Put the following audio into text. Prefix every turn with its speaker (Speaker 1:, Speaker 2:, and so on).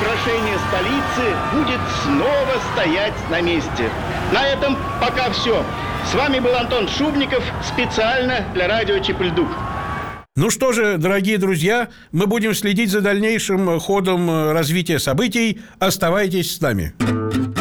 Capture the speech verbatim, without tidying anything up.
Speaker 1: украшение столицы будет снова стоять на месте. На этом пока все. С вами был Антон Шубников специально для радио Чип-Льдук.
Speaker 2: Ну что же, дорогие друзья, мы будем следить за дальнейшим ходом развития событий. Оставайтесь с нами.